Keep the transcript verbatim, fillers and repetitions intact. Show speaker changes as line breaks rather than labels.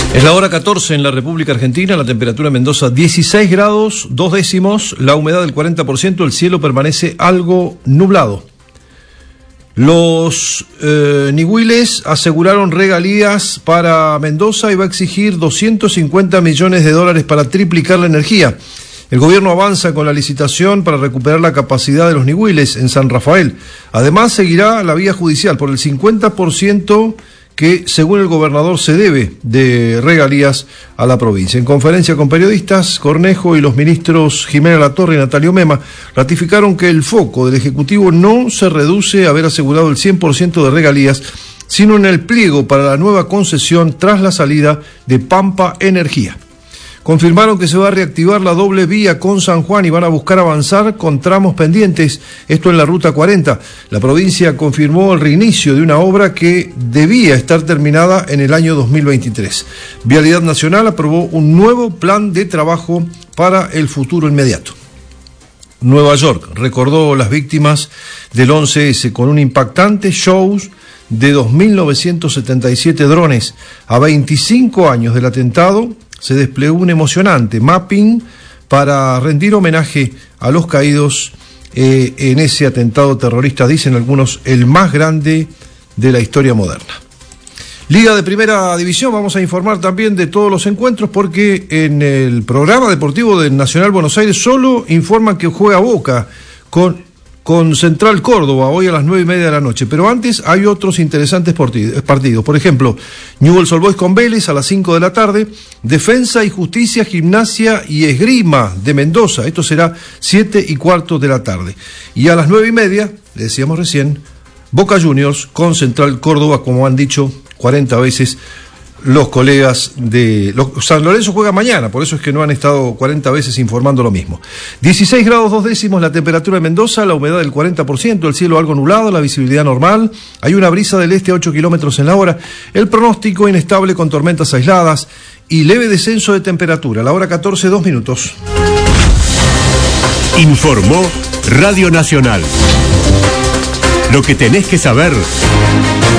Es la hora catorce en la República Argentina, la temperatura en Mendoza dieciséis grados, dos décimos, la humedad del cuarenta por ciento, el cielo permanece algo nublado. Los eh, Nihuiles aseguraron regalías para Mendoza y va a exigir doscientos cincuenta millones de dólares para triplicar la energía. El gobierno avanza con la licitación para recuperar la capacidad de los Nihuiles en San Rafael. Además, seguirá la vía judicial por el cincuenta por ciento que, según el gobernador, se debe de regalías a la provincia. En conferencia con periodistas, Cornejo y los ministros Jimena Latorre y Natalio Mema ratificaron que el foco del Ejecutivo no se reduce a haber asegurado el cien por ciento de regalías, sino en el pliego para la nueva concesión tras la salida de Pampa Energía. Confirmaron que se va a reactivar la doble vía con San Juan y van a buscar avanzar con tramos pendientes, esto en la Ruta cuarenta. La provincia confirmó el reinicio de una obra que debía estar terminada en el año dos mil veintitrés. Vialidad Nacional aprobó un nuevo plan de trabajo para el futuro inmediato. Nueva York recordó las víctimas del once ese con un impactante show de dos mil novecientos setenta y siete drones. A veinticinco años del atentado, se desplegó un emocionante mapping para rendir homenaje a los caídos eh, en ese atentado terrorista, dicen algunos, el más grande de la historia moderna. Liga de Primera División, vamos a informar también de todos los encuentros porque en el programa deportivo del Nacional Buenos Aires solo informan que juega Boca con... con Central Córdoba, hoy a las nueve y media de la noche. Pero antes hay otros interesantes partidos. Por ejemplo, Newell's Old Boys con Vélez a las cinco de la tarde, Defensa y Justicia, Gimnasia y Esgrima de Mendoza. Esto será siete y cuarto de la tarde. Y a las nueve y media, le decíamos recién, Boca Juniors con Central Córdoba, como han dicho cuarenta veces los colegas de... Los, San Lorenzo juega mañana, por eso es que no han estado cuarenta veces informando lo mismo. dieciséis grados dos décimos la temperatura de Mendoza, la humedad del cuarenta por ciento, el cielo algo nublado, la visibilidad normal, hay una brisa del este a ocho kilómetros en la hora, el pronóstico inestable con tormentas aisladas y leve descenso de temperatura. La hora catorce, dos minutos.
Informó Radio Nacional. Lo que tenés que saber